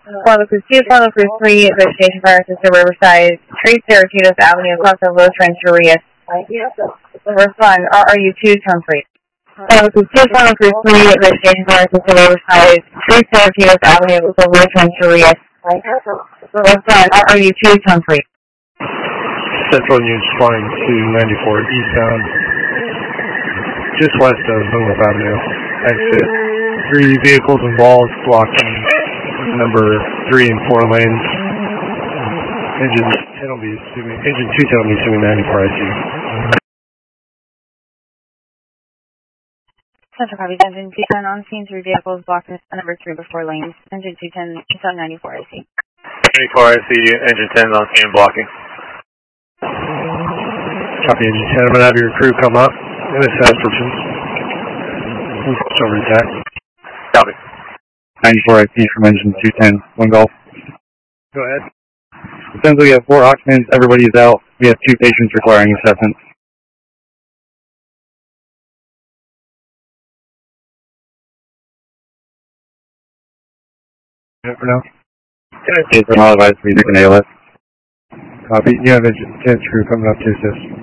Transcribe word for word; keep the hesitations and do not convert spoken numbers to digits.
Follow Cruise two, Follow Cruise three, Vegetation Fire System Riverside, Street, Syracuse Avenue, across the Los Rancherias. Respond, R R U two, turn free. Follow Cruise two, Follow Cruise three, Vegetation Fire System Riverside, Street, Syracuse Avenue, across the Los Rancherias. Respond, R R U two, turn free. Central Units flying to ninety-four eastbound, just west of Homewood Avenue. Exit. Three vehicles involved, blocking number three and four lanes. Engine ten will be assuming, engine two ten will be assuming ninety-four I C. Central copies, engine two ten on scene, three vehicles blocking number three before lanes. Engine two ten, it's on ninety-four I C. ninety-four I C, engine ten on scene blocking. Copy engine ten, I'm going to have your crew come up and assess options. Over attack. Copy. ninety-four I C from engine two ten, one golf. Go ahead. Since we have four occupants, everybody is out. We have two patients requiring assessment. For now. Okay, for all advice, we take an A L S. Copy. You have engine ten's crew coming up to assist.